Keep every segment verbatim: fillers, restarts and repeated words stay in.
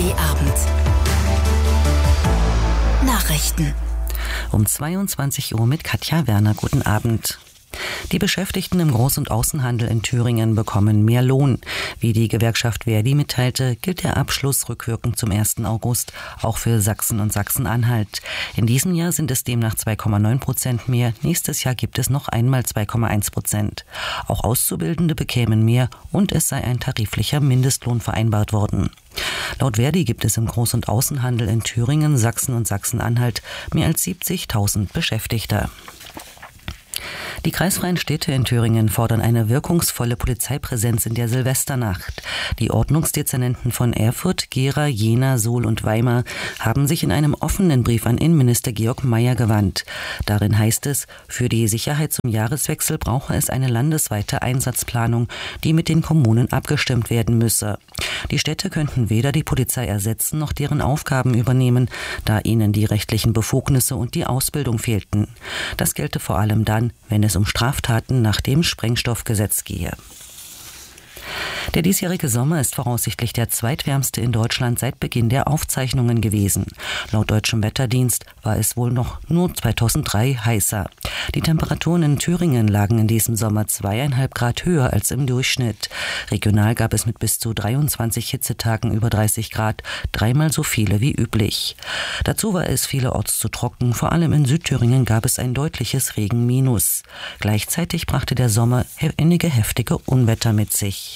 D-Abend. Nachrichten. Um zweiundzwanzig Uhr mit Katja Werner. Guten Abend. Die Beschäftigten im Groß- und Außenhandel in Thüringen bekommen mehr Lohn. Wie die Gewerkschaft ver.di mitteilte, gilt der Abschluss rückwirkend zum ersten August auch für Sachsen und Sachsen-Anhalt. In diesem Jahr sind es demnach zwei Komma neun Prozent mehr. Nächstes Jahr gibt es noch einmal zwei Komma eins Prozent. Auch Auszubildende bekämen mehr und es sei ein tariflicher Mindestlohn vereinbart worden. Laut ver.di gibt es im Groß- und Außenhandel in Thüringen, Sachsen und Sachsen-Anhalt mehr als siebzigtausend Beschäftigte. Die kreisfreien Städte in Thüringen fordern eine wirkungsvolle Polizeipräsenz in der Silvesternacht. Die Ordnungsdezernenten von Erfurt, Gera, Jena, Suhl und Weimar haben sich in einem offenen Brief an Innenminister Georg Mayer gewandt. Darin heißt es, für die Sicherheit zum Jahreswechsel brauche es eine landesweite Einsatzplanung, die mit den Kommunen abgestimmt werden müsse. Die Städte könnten weder die Polizei ersetzen noch deren Aufgaben übernehmen, da ihnen die rechtlichen Befugnisse und die Ausbildung fehlten. Das gelte vor allem dann, wenn es um Straftaten nach dem Sprengstoffgesetz gehe. Der diesjährige Sommer ist voraussichtlich der zweitwärmste in Deutschland seit Beginn der Aufzeichnungen gewesen. Laut Deutschem Wetterdienst war es wohl noch nur zweitausenddrei heißer. Die Temperaturen in Thüringen lagen in diesem Sommer zweieinhalb Grad höher als im Durchschnitt. Regional gab es mit bis zu dreiundzwanzig Hitzetagen über dreißig Grad dreimal so viele wie üblich. Dazu war es vielerorts zu trocken. Vor allem in Südthüringen gab es ein deutliches Regenminus. Gleichzeitig brachte der Sommer einige heftige Unwetter mit sich.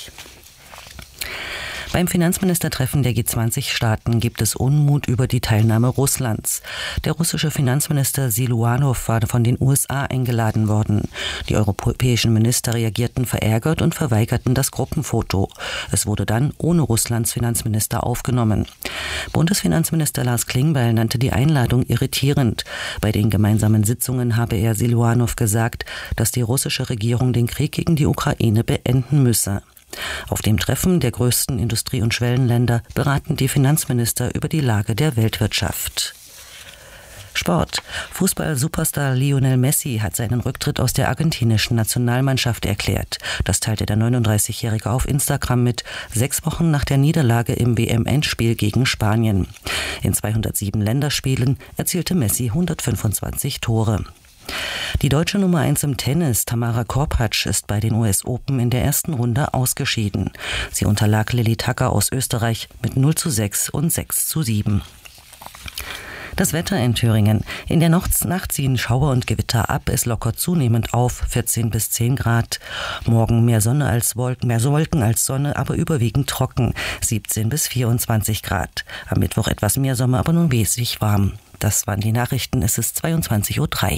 Beim Finanzministertreffen der G zwanzig Staaten gibt es Unmut über die Teilnahme Russlands. Der russische Finanzminister Siluanow war von den U S A eingeladen worden. Die europäischen Minister reagierten verärgert und verweigerten das Gruppenfoto. Es wurde dann ohne Russlands Finanzminister aufgenommen. Bundesfinanzminister Lars Klingbeil nannte die Einladung irritierend. Bei den gemeinsamen Sitzungen habe er Siluanow gesagt, dass die russische Regierung den Krieg gegen die Ukraine beenden müsse. Auf dem Treffen der größten Industrie- und Schwellenländer beraten die Finanzminister über die Lage der Weltwirtschaft. Sport. Fußball-Superstar Lionel Messi hat seinen Rücktritt aus der argentinischen Nationalmannschaft erklärt. Das teilte der neununddreißigjährige auf Instagram mit, sechs Wochen nach der Niederlage im W M-Endspiel gegen Spanien. In zweihundertsieben Länderspielen erzielte Messi hundertfünfundzwanzig Tore. Die deutsche Nummer eins im Tennis, Tamara Korpatsch, ist bei den U S Open in der ersten Runde ausgeschieden. Sie unterlag Lilly Tacker aus Österreich mit null zu sechs und sechs zu sieben. Das Wetter in Thüringen. In der Nacht ziehen Schauer und Gewitter ab. Es lockert zunehmend auf, vierzehn bis zehn Grad. Morgen mehr Sonne als Wolken, mehr Wolken als Sonne, aber überwiegend trocken, siebzehn bis vierundzwanzig Grad. Am Mittwoch etwas mehr Sommer, aber nun mäßig warm. Das waren die Nachrichten. Es ist zweiundzwanzig Uhr drei.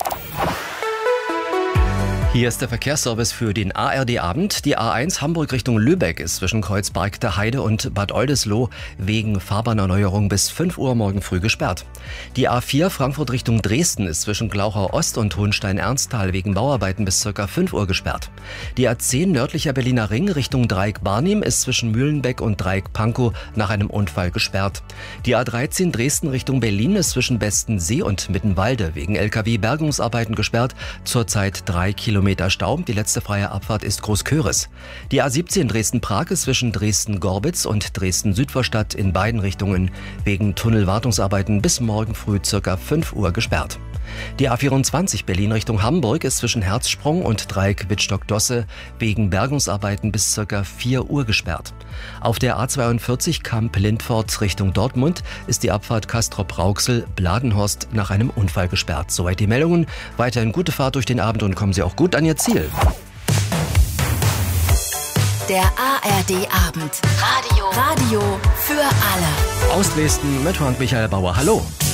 Hier ist der Verkehrsservice für den A R D-Abend. Die A eins Hamburg Richtung Lübeck ist zwischen Kreuzberg der Heide und Bad Oldesloe wegen Fahrbahnerneuerung bis fünf Uhr morgen früh gesperrt. Die A vier Frankfurt Richtung Dresden ist zwischen Glauchau Ost und Hohenstein-Ernsthal wegen Bauarbeiten bis ca. fünf Uhr gesperrt. Die A zehn nördlicher Berliner Ring Richtung Dreieck-Barnim ist zwischen Mühlenbeck und Dreieck-Pankow nach einem Unfall gesperrt. Die A dreizehn Dresden Richtung Berlin ist zwischen Bestensee und Mittenwalde wegen L K W-Bergungsarbeiten gesperrt, zurzeit drei Kilometer Stau. Die letzte freie Abfahrt ist Großköris. Die A siebzehn Dresden-Prag ist zwischen Dresden-Gorbitz und Dresden-Südvorstadt in beiden Richtungen wegen Tunnelwartungsarbeiten bis morgen früh ca. fünf Uhr gesperrt. Die A vierundzwanzig Berlin Richtung Hamburg ist zwischen Herzsprung und Dreieck Wittstock-Dosse wegen Bergungsarbeiten bis ca. vier Uhr gesperrt. Auf der A zweiundvierzig Kamp-Lindfort Richtung Dortmund ist die Abfahrt Castrop-Rauxel-Bladenhorst nach einem Unfall gesperrt. Soweit die Meldungen. Weiterhin gute Fahrt durch den Abend und kommen Sie auch gut an Ihr Ziel. Der A R D-Abend. Radio. Radio für alle. Aus Dresden mit Frank Michael Bauer. Hallo.